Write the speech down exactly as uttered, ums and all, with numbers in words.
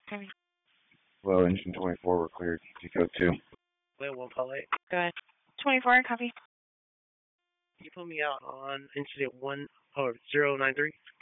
Copy. Hello, engine twenty-four, we're cleared. G code two. Wait, one call eight. Go ahead. twenty-four, copy. You put me out on incident one or zero nine three.